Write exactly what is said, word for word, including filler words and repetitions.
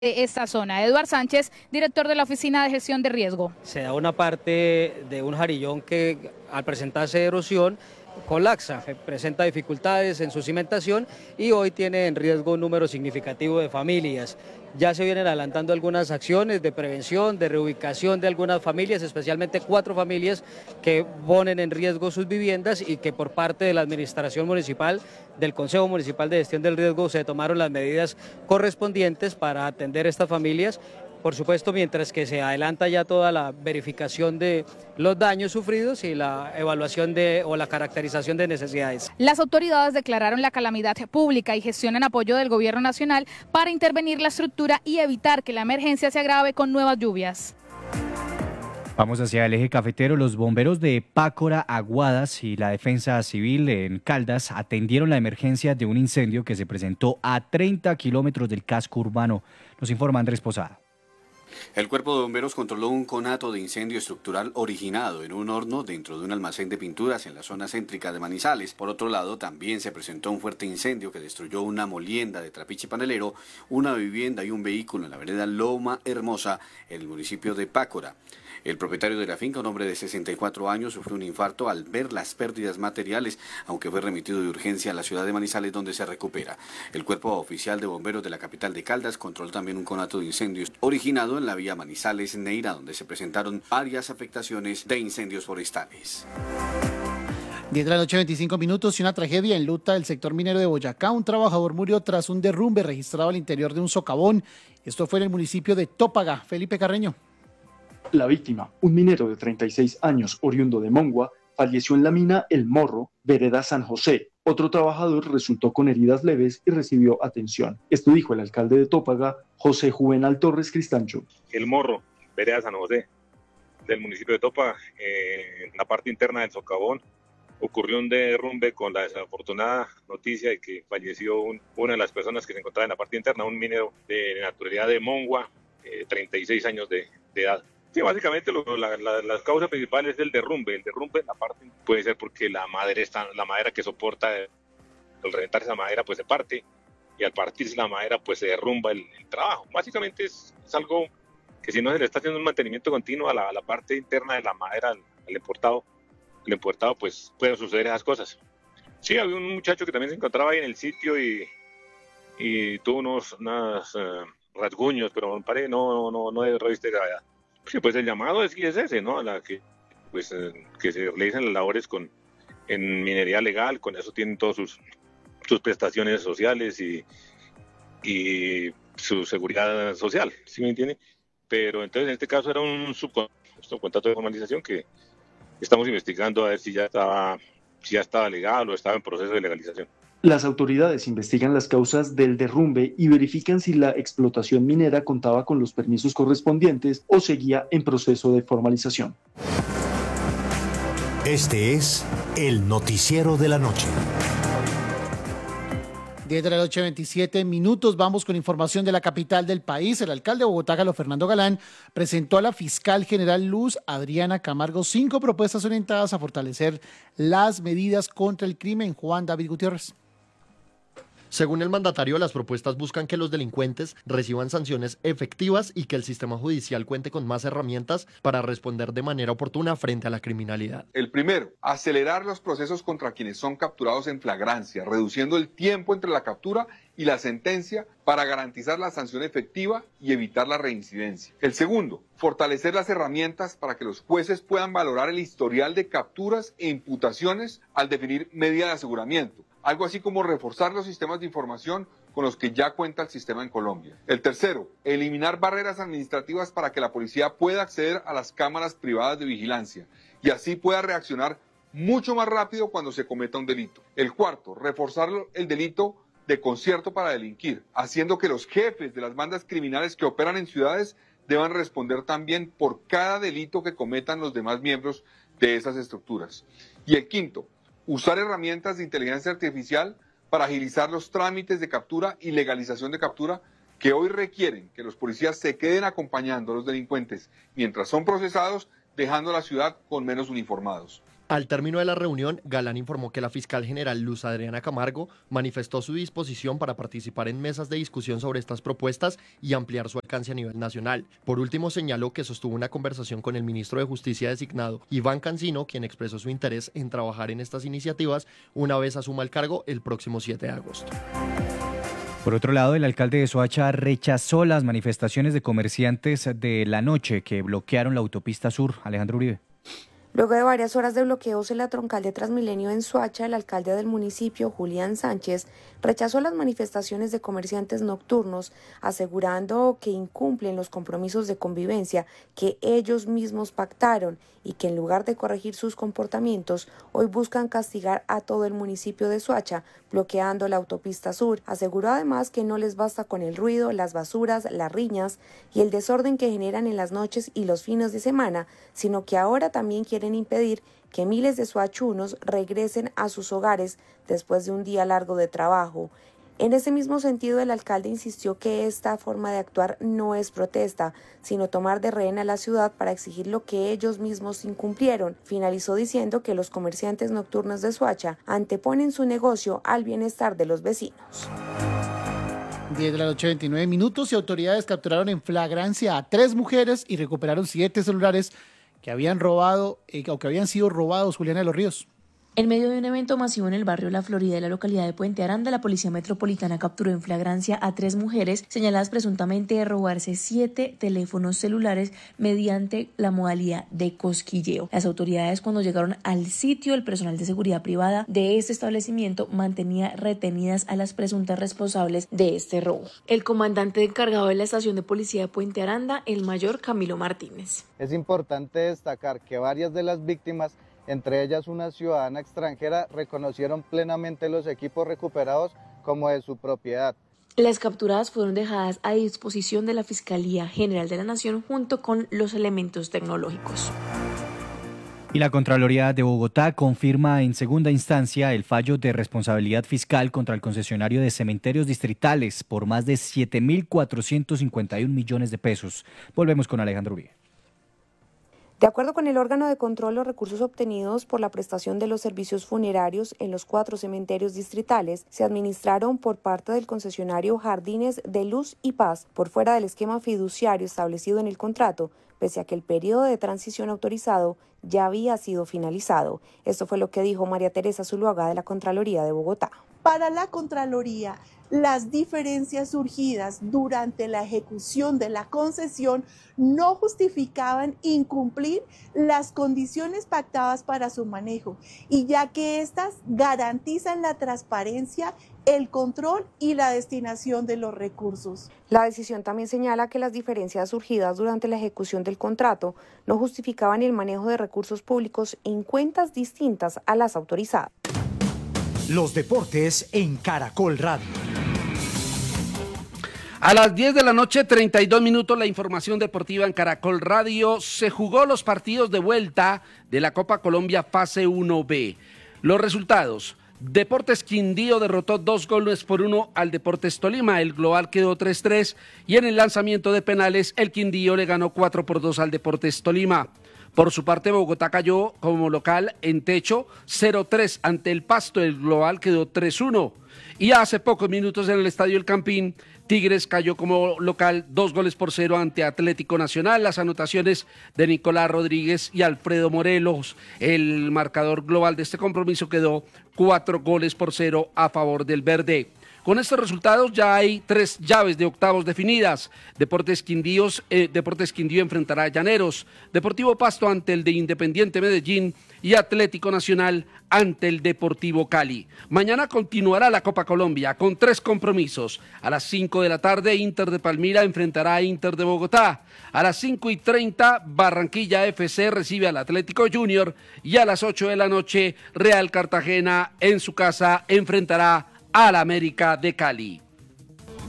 de esta zona. Eduard Sánchez, director de la Oficina de Gestión de Riesgo. Se da una parte de un jarillón que al presentarse erosión colapsa, presenta dificultades en su cimentación y hoy tiene en riesgo un número significativo de familias. Ya se vienen adelantando algunas acciones de prevención, de reubicación de algunas familias, especialmente cuatro familias que ponen en riesgo sus viviendas y que por parte de la Administración Municipal, del Consejo Municipal de Gestión del Riesgo, se tomaron las medidas correspondientes para atender a estas familias. Por supuesto, mientras que se adelanta ya toda la verificación de los daños sufridos y la evaluación de o la caracterización de necesidades. Las autoridades declararon la calamidad pública y gestionan apoyo del gobierno nacional para intervenir la estructura y evitar que la emergencia se agrave con nuevas lluvias. Vamos hacia el eje cafetero. Los bomberos de Pácora, Aguadas y la Defensa Civil en Caldas atendieron la emergencia de un incendio que se presentó a treinta kilómetros del casco urbano. Nos informa Andrés Posada. El Cuerpo de Bomberos controló un conato de incendio estructural originado en un horno dentro de un almacén de pinturas en la zona céntrica de Manizales. Por otro lado, también se presentó un fuerte incendio que destruyó una molienda de trapiche panelero, una vivienda y un vehículo en la vereda Loma Hermosa, en el municipio de Pácora. El propietario de la finca, un hombre de sesenta y cuatro años, sufrió un infarto al ver las pérdidas materiales, aunque fue remitido de urgencia a la ciudad de Manizales, donde se recupera. El Cuerpo Oficial de Bomberos de la capital de Caldas controló también un conato de incendios originado en la vía Manizales-Neira, donde se presentaron varias afectaciones de incendios forestales. diez de la noche, veinticinco minutos, y una tragedia enluta el sector minero de Boyacá. Un trabajador murió tras un derrumbe registrado al interior de un socavón. Esto fue en el municipio de Tópaga. Felipe Carreño. La víctima, un minero de treinta y seis años, oriundo de Mongua, falleció en la mina El Morro, vereda San José. Otro trabajador resultó con heridas leves y recibió atención. Esto dijo el alcalde de Tópaga, José Juvenal Torres Cristancho. El Morro, vereda San José, del municipio de Tópaga, eh, en la parte interna del socavón, ocurrió un derrumbe con la desafortunada noticia de que falleció un, una de las personas que se encontraba en la parte interna, un minero de naturalidad de Mongua, eh, treinta y seis años de, de edad. Sí, básicamente lo, la, la, la causa principal es el derrumbe. El derrumbe en la parte puede ser porque la madera está, la madera que soporta, al reventarse esa madera pues se parte y al partirse la madera pues se derrumba el, el trabajo. Básicamente es, es algo que si no se le está haciendo un mantenimiento continuo a la, a la parte interna de la madera, al, al importado, el importado pues pueden suceder esas cosas. Sí, había un muchacho que también se encontraba ahí en el sitio y, y tuvo unos, unos uh, rasguños, pero me parece no, no, no, no reviste gravedad. Sí, pues el llamado es, es ese, ¿no? A la que, pues, eh, que se realicen las labores con, en minería legal, con eso tienen todas sus, sus prestaciones sociales y, y su seguridad social, ¿sí me entiende? Pero entonces en este caso era un subcontrato de formalización que estamos investigando a ver si ya estaba, si ya estaba legal o estaba en proceso de legalización. Las autoridades investigan las causas del derrumbe y verifican si la explotación minera contaba con los permisos correspondientes o seguía en proceso de formalización. Este es el noticiero de la noche. diez de la noche, veintisiete minutos. Vamos con información de la capital del país. El alcalde de Bogotá, Carlos Fernando Galán, presentó a la fiscal general Luz Adriana Camargo cinco propuestas orientadas a fortalecer las medidas contra el crimen. Juan David Gutiérrez. Según el mandatario, las propuestas buscan que los delincuentes reciban sanciones efectivas y que el sistema judicial cuente con más herramientas para responder de manera oportuna frente a la criminalidad. El primero, acelerar los procesos contra quienes son capturados en flagrancia, reduciendo el tiempo entre la captura y la sentencia para garantizar la sanción efectiva y evitar la reincidencia. El segundo, fortalecer las herramientas para que los jueces puedan valorar el historial de capturas e imputaciones al definir medida de aseguramiento. Algo así como reforzar los sistemas de información con los que ya cuenta el sistema en Colombia. El tercero, eliminar barreras administrativas para que la policía pueda acceder a las cámaras privadas de vigilancia y así pueda reaccionar mucho más rápido cuando se cometa un delito. El cuarto, reforzar el delito de concierto para delinquir, haciendo que los jefes de las bandas criminales que operan en ciudades deban responder también por cada delito que cometan los demás miembros de esas estructuras. Y el quinto, usar herramientas de inteligencia artificial para agilizar los trámites de captura y legalización de captura que hoy requieren que los policías se queden acompañando a los delincuentes mientras son procesados, dejando la ciudad con menos uniformados. Al término de la reunión, Galán informó que la fiscal general Luz Adriana Camargo manifestó su disposición para participar en mesas de discusión sobre estas propuestas y ampliar su alcance a nivel nacional. Por último, señaló que sostuvo una conversación con el ministro de Justicia designado, Iván Cancino, quien expresó su interés en trabajar en estas iniciativas una vez asuma el cargo el próximo siete de agosto. Por otro lado, el alcalde de Soacha rechazó las manifestaciones de comerciantes de la noche que bloquearon la autopista sur. Alejandro Uribe. Luego de varias horas de bloqueos en la troncal de Transmilenio en Soacha, el alcalde del municipio, Julián Sánchez, rechazó las manifestaciones de comerciantes nocturnos, asegurando que incumplen los compromisos de convivencia que ellos mismos pactaron y que en lugar de corregir sus comportamientos, hoy buscan castigar a todo el municipio de Soacha, bloqueando la autopista sur. Aseguró además que no les basta con el ruido, las basuras, las riñas y el desorden que generan en las noches y los fines de semana, sino que ahora también quieren impedir que miles de soachunos regresen a sus hogares después de un día largo de trabajo. En ese mismo sentido, el alcalde insistió que esta forma de actuar no es protesta, sino tomar de rehén a la ciudad para exigir lo que ellos mismos incumplieron. Finalizó diciendo que los comerciantes nocturnos de Soacha anteponen su negocio al bienestar de los vecinos. diez de la noche, veintinueve minutos, y autoridades capturaron en flagrancia a tres mujeres y recuperaron siete celulares que habían robado eh, o que habían sido robados. Juliana de los Ríos. En medio de un evento masivo en el barrio La Florida de la localidad de Puente Aranda, la Policía Metropolitana capturó en flagrancia a tres mujeres señaladas presuntamente de robarse siete teléfonos celulares mediante la modalidad de cosquilleo. Las autoridades, cuando llegaron al sitio, el personal de seguridad privada de este establecimiento mantenía retenidas a las presuntas responsables de este robo. El comandante encargado de la estación de policía de Puente Aranda, el mayor Camilo Martínez. Es importante destacar que varias de las víctimas, entre ellas una ciudadana extranjera, reconocieron plenamente los equipos recuperados como de su propiedad. Las capturadas fueron dejadas a disposición de la Fiscalía General de la Nación junto con los elementos tecnológicos. Y la Contraloría de Bogotá confirma en segunda instancia el fallo de responsabilidad fiscal contra el concesionario de cementerios distritales por más de siete mil cuatrocientos cincuenta y un millones de pesos. Volvemos con Alejandro Uribe. De acuerdo con el órgano de control, los recursos obtenidos por la prestación de los servicios funerarios en los cuatro cementerios distritales se administraron por parte del concesionario Jardines de Luz y Paz por fuera del esquema fiduciario establecido en el contrato, pese a que el periodo de transición autorizado ya había sido finalizado. Esto fue lo que dijo María Teresa Zuluaga de la Contraloría de Bogotá. Para la Contraloría, las diferencias surgidas durante la ejecución de la concesión no justificaban incumplir las condiciones pactadas para su manejo, y ya que éstas garantizan la transparencia, el control y la destinación de los recursos. La decisión también señala que las diferencias surgidas durante la ejecución del contrato no justificaban el manejo de recursos públicos en cuentas distintas a las autorizadas. Los deportes en Caracol Radio. A las diez de la noche, treinta y dos minutos, la información deportiva en Caracol Radio. Se jugó los partidos de vuelta de la Copa Colombia Fase uno B. Los resultados: Deportes Quindío derrotó dos goles por uno al Deportes Tolima, el global quedó tres tres, y en el lanzamiento de penales el Quindío le ganó cuatro por dos al Deportes Tolima. Por su parte, Bogotá cayó como local en Techo cero tres ante el Pasto, el global quedó tres uno. Y hace pocos minutos en el Estadio El Campín, Tigres cayó como local dos goles por cero ante Atlético Nacional. Las anotaciones de Nicolás Rodríguez y Alfredo Morelos. El marcador global de este compromiso quedó cuatro goles por cero a favor del verde. Con estos resultados ya hay tres llaves de octavos definidas. Deportes Quindío, eh, Deportes Quindío enfrentará a Llaneros, Deportivo Pasto ante el de Independiente Medellín y Atlético Nacional ante el Deportivo Cali. Mañana continuará la Copa Colombia con tres compromisos. A las cinco de la tarde, Inter de Palmira enfrentará a Inter de Bogotá. A las cinco y treinta, Barranquilla F C recibe al Atlético Junior. Y a las ocho de la noche, Real Cartagena en su casa enfrentará al América de Cali.